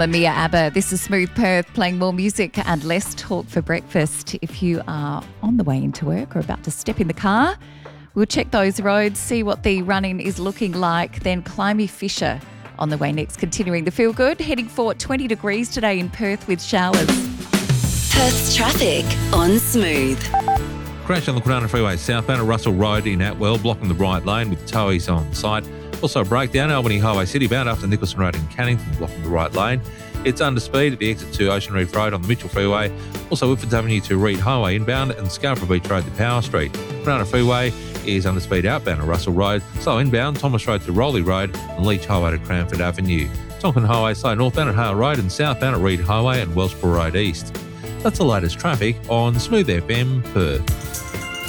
Mia ABBA. This is Smooth Perth, playing more music and less talk for breakfast. If you are on the way into work or about to step in the car, we'll check those roads, see what the run-in is looking like, then Climby Fisher on the way next. Continuing the feel good, heading for 20 degrees today in Perth with showers. Perth's traffic on Smooth. Crash on the Kwinana Freeway southbound at Russell Road in Atwell, blocking the right lane with towies on site. Also a breakdown, Albany Highway City bound after Nicholson Road in Cannington, blocking the right lane. It's under speed at the exit to Ocean Reef Road on the Mitchell Freeway. Also Whitfords Avenue to Reed Highway inbound and Scarborough Beach Road to Power Street. Kwinana Freeway is under speed outbound at Russell Road, slow inbound Thomas Road to Rowley Road and Leach Highway to Cranford Avenue. Tonkin Highway slow northbound at Hale Road and southbound at Reed Highway and Wellsborough Road East. That's the latest traffic on Smooth FM Perth.